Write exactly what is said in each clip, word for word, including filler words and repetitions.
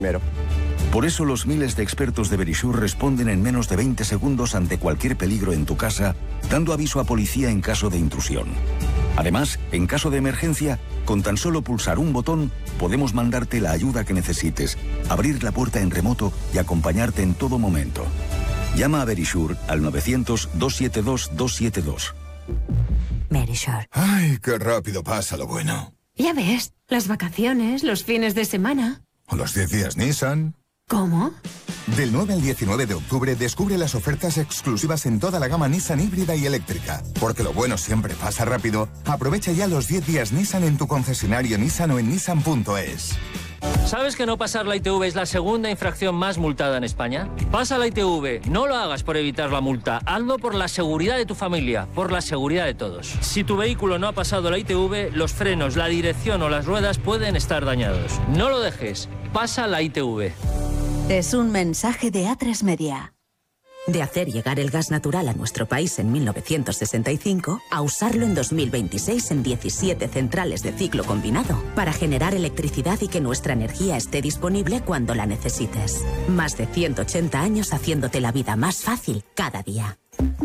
Pero. Por eso los miles de expertos de Verisure responden en menos de veinte segundos ante cualquier peligro en tu casa, dando aviso a policía en caso de intrusión. Además, en caso de emergencia, con tan solo pulsar un botón, podemos mandarte la ayuda que necesites, abrir la puerta en remoto y acompañarte en todo momento. Llama a Verisure al novecientos, doscientos setenta y dos, doscientos setenta y dos. Verisure. Ay, qué rápido pasa lo bueno. Ya ves, las vacaciones, los fines de semana. O los diez días Nissan. ¿Cómo? Del nueve al diecinueve de octubre descubre las ofertas exclusivas en toda la gama Nissan híbrida y eléctrica. Porque lo bueno siempre pasa rápido. Aprovecha ya los diez días Nissan en tu concesionario Nissan o en nissan punto es. ¿Sabes que no pasar la I T V es la segunda infracción más multada en España? Pasa la I T V. No lo hagas por evitar la multa. Hazlo por la seguridad de tu familia, por la seguridad de todos. Si tu vehículo no ha pasado la I T V, los frenos, la dirección o las ruedas pueden estar dañados. No lo dejes. Pasa la I T V. Es un mensaje de A tres Media. De hacer llegar el gas natural a nuestro país en mil novecientos sesenta y cinco a usarlo en dos mil veintiséis en diecisiete centrales de ciclo combinado para generar electricidad y que nuestra energía esté disponible cuando la necesites. Más de ciento ochenta años haciéndote la vida más fácil cada día.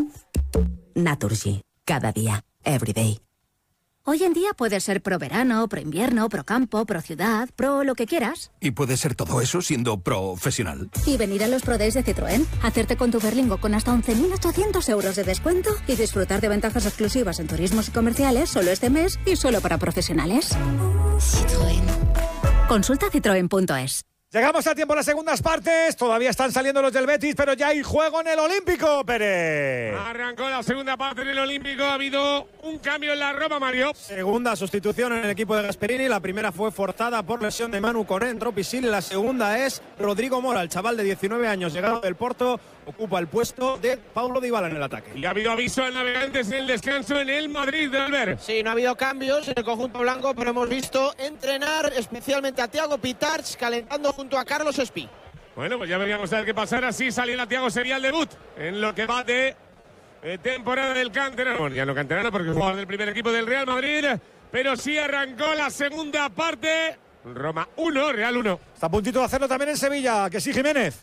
Naturgy. Cada día. Every day. Hoy en día puede ser pro verano, pro invierno, pro campo, pro ciudad, pro lo que quieras. Y puede ser todo eso siendo profesional. Y venir a los Pro Days de Citroën, hacerte con tu Berlingo con hasta once mil ochocientos euros de descuento y disfrutar de ventajas exclusivas en turismos y comerciales solo este mes y solo para profesionales. Citroën. Consulta citroen punto es. Llegamos a tiempo de las segundas partes. Todavía están saliendo los del Betis, pero ya hay juego en el Olímpico, Pérez. Arrancó la segunda parte en el Olímpico. Ha habido un cambio en la Roma, Mario. Segunda sustitución en el equipo de Gasperini. La primera fue forzada por lesión de Manu Corén, entró Pisili. La segunda es Rodrigo Mora, el chaval de diecinueve años, llegado del Porto. Ocupa el puesto de Paulo Dybala en el ataque. Y ha habido aviso al Navegantes en el descanso en el Madrid, de Albert. Sí, no ha habido cambios en el conjunto blanco, pero hemos visto entrenar especialmente a Thiago Pitarch, calentando junto a Carlos Espí. Bueno, pues ya veríamos a ver qué pasara. Si saliera Thiago sería el debut en lo que va de eh, temporada del canterano. Bueno, ya no canterano porque es jugador del primer equipo del Real Madrid, pero sí arrancó la segunda parte. Roma uno, Real uno. Está a puntito de hacerlo también en Sevilla, que sí, Jiménez.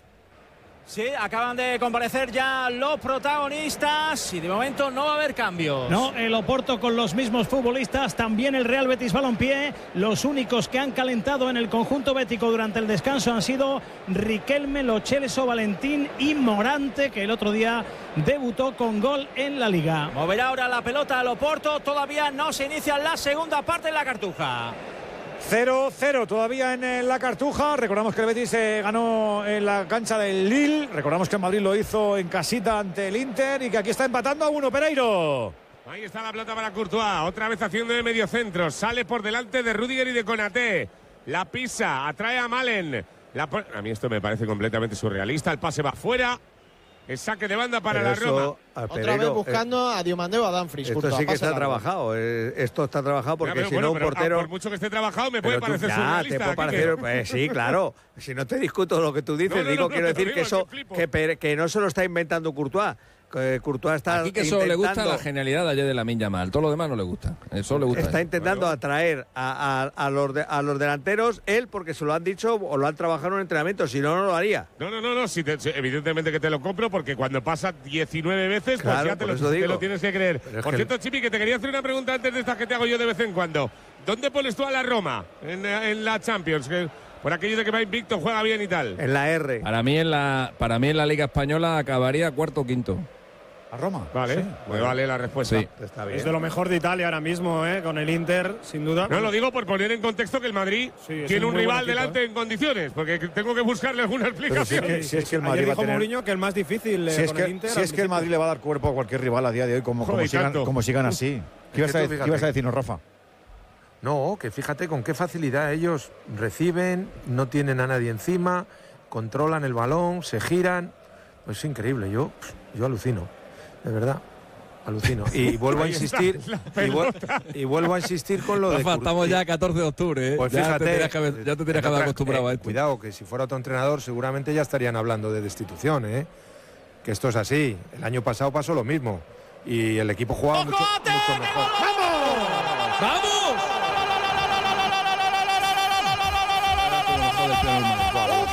Sí, acaban de comparecer ya los protagonistas y de momento no va a haber cambios. No, el Oporto con los mismos futbolistas, también el Real Betis Balompié. Los únicos que han calentado en el conjunto bético durante el descanso han sido Riquelme, Lo Celso, Valentín y Morante, que el otro día debutó con gol en la Liga. Moverá ahora la pelota al Oporto, todavía no se inicia la segunda parte en la Cartuja. cero cero todavía en la Cartuja. Recordamos que el Betis eh, ganó en la cancha del Lille. Recordamos que el Madrid lo hizo en casita ante el Inter y que aquí está empatando a uno, Pereiro. Ahí está la pelota para Courtois, otra vez haciendo de medio centro. Sale por delante de Rüdiger y de Konaté. La pisa, atrae a Malen. La pon... A mí esto me parece completamente surrealista. El pase va fuera. El saque de banda para Pero la eso, Roma. Otra Pereiro, vez buscando eh, a Diomandé o a Dumfries. Esto sí que está largo. trabajado. Eh, esto está trabajado porque ya, si bueno, no un pero, portero. Por mucho que esté trabajado me puede tú, parecer ya, surrealista. Te puede parecer, pues, sí, claro. Si no te discuto lo que tú dices, no, no, digo, no, no, quiero decir que eso que, que, que no se lo está inventando Courtois. Que Courtois está Aquí que solo le gusta la genialidad de ayer de Lamine Yamal. Todo lo demás no le gusta. Eso le gusta. Está intentando atraer a, a, a, los de, a los delanteros él porque se lo han dicho o lo han trabajado en un entrenamiento. Si no, no lo haría. No, no, no, no. Si te, evidentemente que te lo compro porque cuando pasa diecinueve veces, claro, pues ya te lo, te lo tienes que creer. Por que cierto, Chipi, que te quería hacer una pregunta antes de esta que te hago yo de vez en cuando. ¿Dónde pones tú a la Roma en, en la Champions? Que, por aquello de que va invicto, juega bien y tal. En la R. Para mí en la, para mí en la Liga Española acabaría cuarto o quinto. A Roma. Vale, sí. pues vale la respuesta. Sí. Está bien. Es de lo mejor de Italia ahora mismo, ¿eh? Con el Inter, sin duda. No, lo digo por poner en contexto que el Madrid sí, tiene un, un rival equipo, delante ¿eh? en condiciones, porque tengo que buscarle alguna explicación. Si es que, si es que el Madrid Ayer va a dijo tener... Mourinho que el más difícil si eh, es con que, el Inter. Si es que el Madrid le va a dar cuerpo a cualquier rival a día de hoy, como, Joder, como, sigan, como sigan así. ¿Qué ibas, a, ¿Qué ibas a decirnos, Rafa? No, que fíjate con qué facilidad ellos reciben, no tienen a nadie encima, controlan el balón, se giran. Pues es increíble, yo, yo alucino, de verdad. Alucino. Y vuelvo a insistir y, vuel y vuelvo a insistir con lo Rafa, de estamos ya a catorce de octubre, ¿eh? Pues ya fíjate, te tenías que haber, ya te tenías que haber acostumbrado eh, a esto. Cuidado, que si fuera otro entrenador seguramente ya estarían hablando de destitución, ¿eh? Que esto es así. El año pasado pasó lo mismo y el equipo jugaba mucho, mucho mejor. ¡Vamos! ¡Vamos!